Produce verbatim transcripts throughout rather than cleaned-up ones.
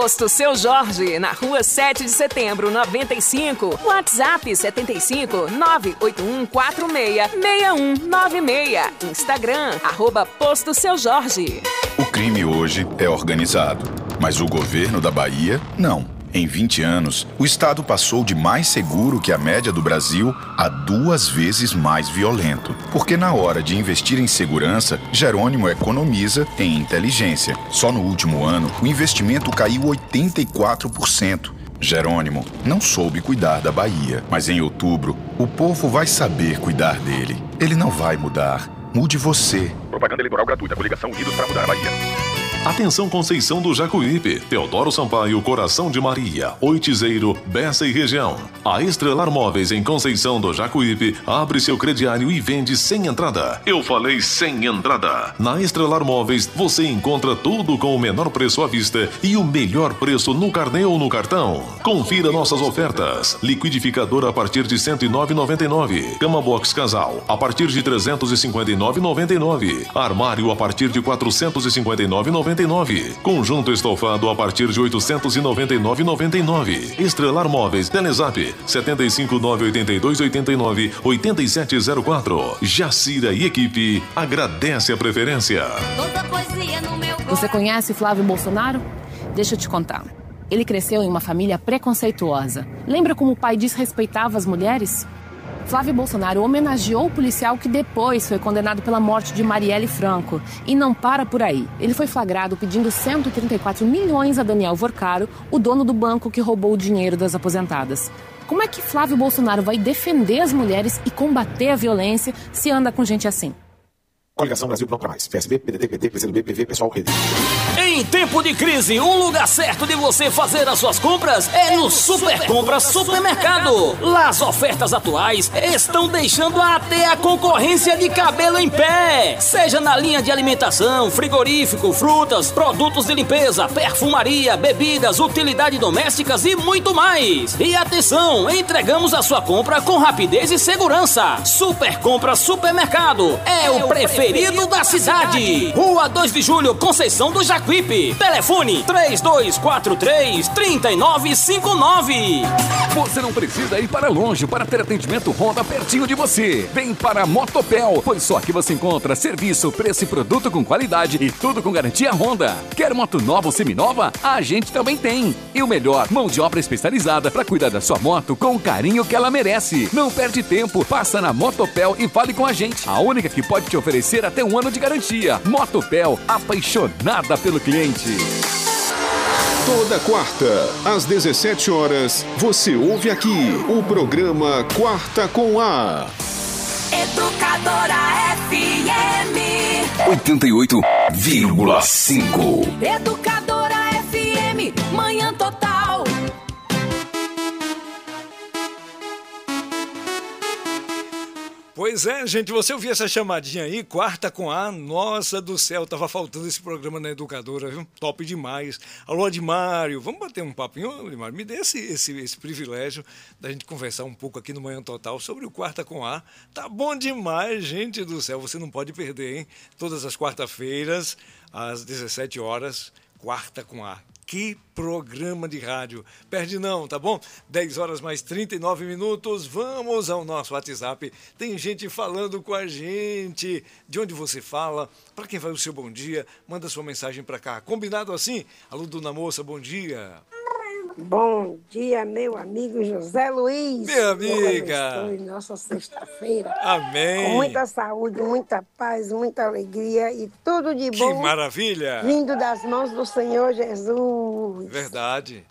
Posto Seu Jorge, na rua sete de setembro, noventa e cinco. WhatsApp setenta e cinco, nove oito um quatro seis, seis um nove seis. Instagram, arroba Posto Seu Jorge. O crime hoje é organizado, mas o governo da Bahia, não. Em vinte anos, o estado passou de mais seguro que a média do Brasil a duas vezes mais violento. Porque na hora de investir em segurança, Jerônimo economiza em inteligência. Só no último ano, o investimento caiu oitenta e quatro por cento. Jerônimo não soube cuidar da Bahia, mas em outubro, o povo vai saber cuidar dele. Ele não vai mudar. Mude você. Propaganda eleitoral gratuita. Coligação Unidos para mudar a Bahia. Atenção Conceição do Jacuípe, Teodoro Sampaio, Coração de Maria, Oitizeiro, Bessa e região. A Estrelar Móveis em Conceição do Jacuípe abre seu crediário e vende sem entrada. Eu falei sem entrada. Na Estrelar Móveis você encontra tudo com o menor preço à vista e o melhor preço no carnê ou no cartão. Confira nossas ofertas. Liquidificador a partir de cento e nove reais e noventa e nove centavos. Cama Box Casal a partir de trezentos e cinquenta e nove reais e noventa e nove centavos. Armário a partir de quatrocentos e cinquenta e nove reais e noventa e nove centavos. Conjunto estofado a partir de oitocentos e noventa e nove reais e noventa e nove centavos. Estrelar Móveis, Telezap setenta e cinco, nove oito dois, oito nove, oito sete zero quatro. Jacira e equipe agradece a preferência. Você conhece Flávio Bolsonaro? Deixa eu te contar. Ele cresceu em uma família preconceituosa. Lembra como o pai desrespeitava as mulheres? Flávio Bolsonaro homenageou o policial que depois foi condenado pela morte de Marielle Franco. E não para por aí. Ele foi flagrado pedindo cento e trinta e quatro milhões a Daniel Vorcaro, o dono do banco que roubou o dinheiro das aposentadas. Como é que Flávio Bolsonaro vai defender as mulheres e combater a violência se anda com gente assim? Coligação Brasil Pronto Pra Mais. P S B, P D T, P T, P C do B, P V, Pessoal, Rede. Em tempo de crise, o lugar certo de você fazer as suas compras é no Super Compras Supermercado. Lá as ofertas atuais estão deixando até a concorrência de cabelo em pé. Seja na linha de alimentação, frigorífico, frutas, produtos de limpeza, perfumaria, bebidas, utilidades domésticas e muito mais. E atenção, entregamos a sua compra com rapidez e segurança. Super Compras Supermercado é o preferido da cidade. Rua dois de Julho, Conceição do Jacuípe. Telefone três dois quatro três, três nove cinco nove. Você não precisa ir para longe para ter atendimento Honda pertinho de você. Vem para a Motopel, pois só aqui você encontra serviço, preço e produto com qualidade e tudo com garantia Honda. Quer moto nova ou seminova? A gente também tem. E o melhor, mão de obra especializada para cuidar da sua moto com o carinho que ela merece. Não perde tempo, passa na Motopel e fale com a gente. A única que pode te oferecer até um ano de garantia. Motopel, apaixonada pelo cliente. Toda quarta, às dezessete horas, você ouve aqui o programa Quarta com A. Educadora F M oitenta e oito vírgula cinco. Educadora F M, Manhã Total. Pois é, gente, você ouviu essa chamadinha aí, Quarta com A, nossa do céu, tava faltando esse programa na Educadora, viu? Top demais. Alô, Admário, vamos bater um papinho, Admário? Me dê esse, esse, esse privilégio da gente conversar um pouco aqui no Manhã Total sobre o Quarta com A. Tá bom demais, gente do céu, você não pode perder, hein? Todas as quarta-feiras, às dezessete horas, Quarta com A. Que programa de rádio. Perde não, tá bom? dez horas mais trinta e nove minutos. Vamos ao nosso WhatsApp. Tem gente falando com a gente. De onde você fala? Para quem vai o seu bom dia, manda sua mensagem para cá. Combinado assim? Alô, dona moça, bom dia. Bom dia, meu amigo José Luiz. Minha amiga. Deus nossa sexta-feira. Amém. Com muita saúde, muita paz, muita alegria e tudo de bom. Que maravilha. Vindo das mãos do Senhor Jesus. Verdade.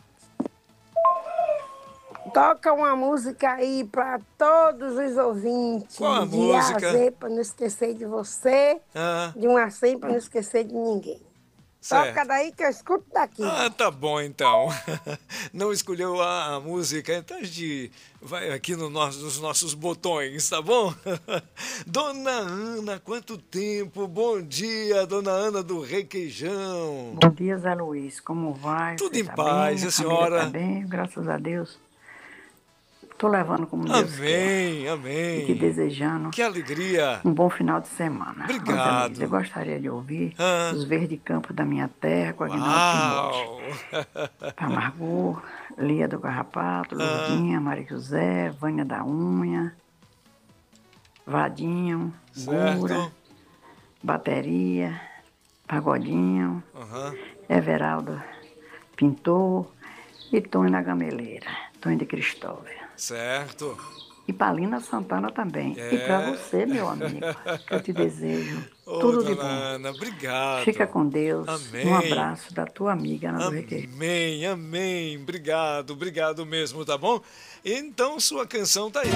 Toca uma música aí para todos os ouvintes. Qual a de música? A a Z, para não esquecer de você. Ah. De um a cem, para não esquecer de ninguém. Certo. Toca daí que eu escuto daqui. Ah, tá bom então. Não escolheu a, a música, então a gente vai aqui no nosso, nos nossos botões, tá bom? Dona Ana, quanto tempo? Bom dia, Dona Ana do Requeijão. Bom dia, Zé Luiz. Como vai? Tudo Você em tá paz, bem? a senhora? Tá bem, graças a Deus. Tô levando como Deus Amém, quer. amém. E te desejando Que alegria. um bom final de semana. Obrigado. Rosalise, eu gostaria de ouvir Ah. os Verdes Campos da Minha Terra com Aguinaldo Timóteo. Para Margot, Lia do Carrapato, Lourdinha, Maria José, Vânia da Unha, Vadinho, Certo. Gura, Bateria, Pagodinho, Aham. Everaldo Pintor e Tony da Gameleira, Tony de Cristóvão. Certo. E Palina Santana também. É. E para você, meu amigo, que eu te desejo Ô, tudo de dona bom. Ana, obrigado. Fica com Deus. Amém. Um abraço da tua amiga Ana do Requeiro. Amém, amém. Obrigado, obrigado mesmo, tá bom? Então sua canção tá aí,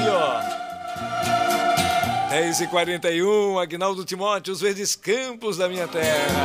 ó. dez e quarenta e um, Aguinaldo Timóteo, Os Verdes Campos da Minha Terra.